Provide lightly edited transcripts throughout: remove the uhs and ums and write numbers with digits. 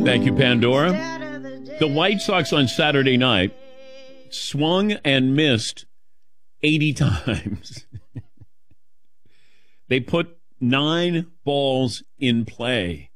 Thank you, Pandora. The White Sox on Saturday night swung and missed 80 times. They put 9 balls in play.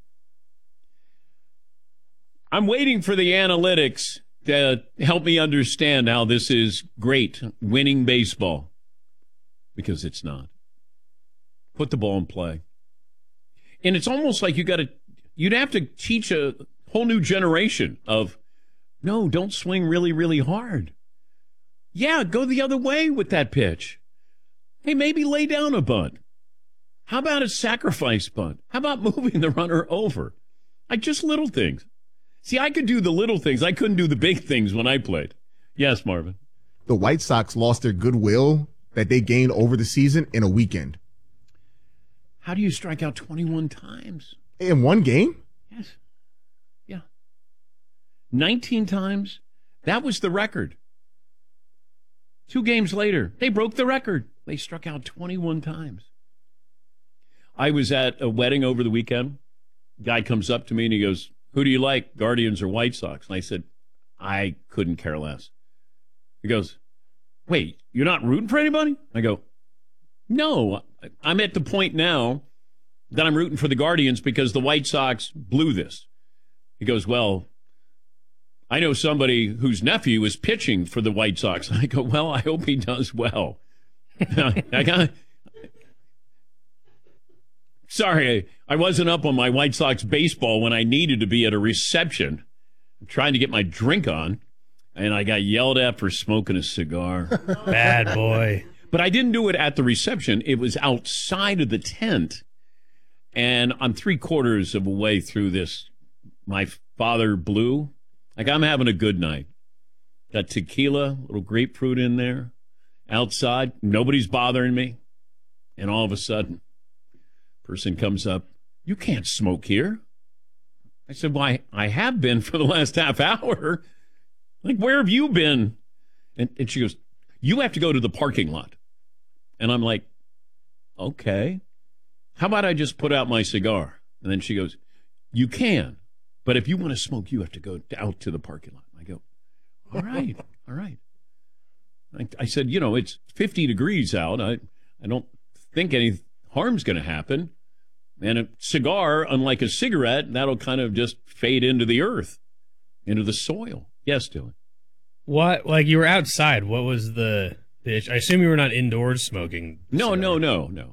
I'm waiting for the analytics to help me understand how this is great, winning baseball. Because it's not. Put the ball in play. And it's almost like you'd have to teach a whole new generation of, no, don't swing really, really hard. Yeah, go the other way with that pitch. Hey, maybe lay down a bunt. How about a sacrifice bunt? How about moving the runner over? Just little things. See, I could do the little things. I couldn't do the big things when I played. Yes, Marvin. The White Sox lost their goodwill that they gained over the season in a weekend. How do you strike out 21 times? In one game? Yes. Yeah. 19 times. That was the record. 2 games later, they broke the record. They struck out 21 times. I was at a wedding over the weekend. Guy comes up to me and he goes, "Who do you like, Guardians or White Sox?" And I said, I couldn't care less. He goes, "Wait, you're not rooting for anybody?" I go, "No, I'm at the point now that I'm rooting for the Guardians because the White Sox blew this." He goes, "Well, I know somebody whose nephew is pitching for the White Sox." I go, "Well, I hope he does well." Sorry, I wasn't up on my White Sox baseball when I needed to be at a reception. I'm trying to get my drink on, and I got yelled at for smoking a cigar. Bad boy. But I didn't do it at the reception. It was outside of the tent. And I'm 3/4 of a way through this. My father blew. I'm having a good night. Got tequila, little grapefruit in there. Outside, nobody's bothering me. And all of a sudden, person comes up, "You can't smoke here." I said, "Why, I have been for the last half hour. Like, where have you been?" And she goes, "You have to go to the parking lot." And I'm like, "Okay. How about I just put out my cigar?" And then she goes, "You can, but if you want to smoke, you have to go out to the parking lot." I go, all right. I said, it's 50 degrees out. I don't think any harm's going to happen. And a cigar, unlike a cigarette, that'll kind of just fade into the earth, into the soil. Yes, Dylan. What? Like, you were outside. What was the issue? I assume you were not indoors smoking. No.